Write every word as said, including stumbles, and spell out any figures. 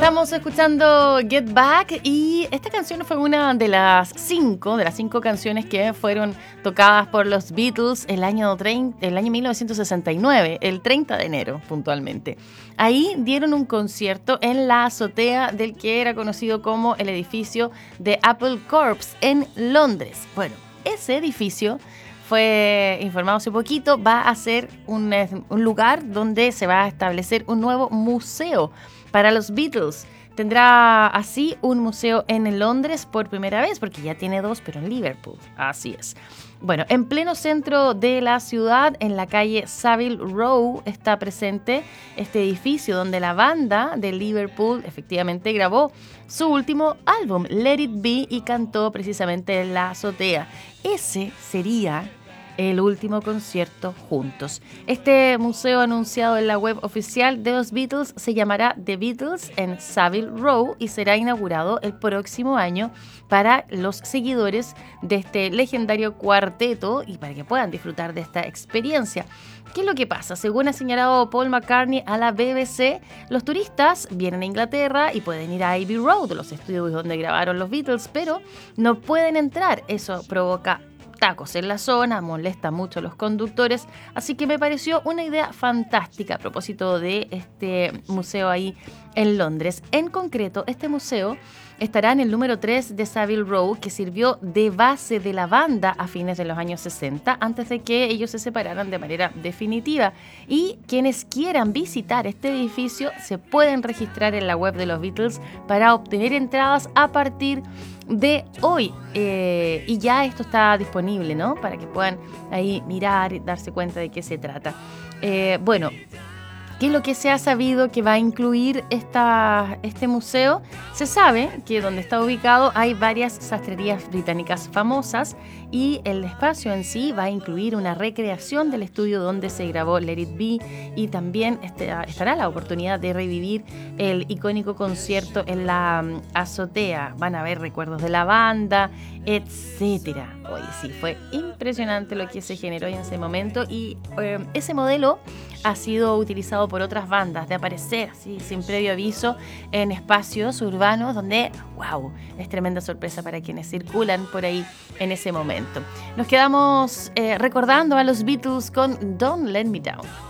Estamos escuchando Get Back y esta canción fue una de las cinco, de las cinco canciones que fueron tocadas por los Beatles el año, treinta, el año mil novecientos sesenta y nueve, el treinta de enero puntualmente. Ahí dieron un concierto en la azotea del que era conocido como el edificio de Apple Corps en Londres. Bueno, ese edificio fue informado hace poquito, va a ser un, un lugar donde se va a establecer un nuevo museo para los Beatles. Tendrá así un museo en Londres por primera vez, porque ya tiene dos, pero en Liverpool. Así es. Bueno, en pleno centro de la ciudad, en la calle Savile Row, está presente este edificio donde la banda de Liverpool efectivamente grabó su último álbum, Let It Be, y cantó precisamente en la azotea. Ese sería el último concierto juntos. Este museo anunciado en la web oficial de los Beatles se llamará The Beatles en Savile Row y será inaugurado el próximo año para los seguidores de este legendario cuarteto y para que puedan disfrutar de esta experiencia. ¿Qué es lo que pasa? Según ha señalado Paul McCartney a la B B C, los turistas vienen a Inglaterra y pueden ir a Abbey Road, los estudios donde grabaron los Beatles, pero no pueden entrar. Eso provoca tacos en la zona, molesta mucho a los conductores, así que me pareció una idea fantástica a propósito de este museo ahí en Londres. En concreto, este museo estará en el número tres de Savile Row, que sirvió de base de la banda a fines de los años sesenta, antes de que ellos se separaran de manera definitiva. Y quienes quieran visitar este edificio se pueden registrar en la web de los Beatles para obtener entradas a partir de hoy. Eh, y ya esto está disponible, ¿no? Para que puedan ahí mirar y darse cuenta de qué se trata. Eh, bueno, ¿qué es lo que se ha sabido que va a incluir esta, este museo? Se sabe que donde está ubicado hay varias sastrerías británicas famosas y el espacio en sí va a incluir una recreación del estudio donde se grabó Let It Be y también este, estará la oportunidad de revivir el icónico concierto en la um, azotea. Van a haber recuerdos de la banda, etcétera. Oye, sí, fue impresionante lo que se generó en ese momento y eh, ese modelo ha sido utilizado por otras bandas de aparecer así, sin previo aviso en espacios urbanos donde, wow, es tremenda sorpresa para quienes circulan por ahí en ese momento. Nos quedamos eh, recordando a los Beatles con Don't Let Me Down.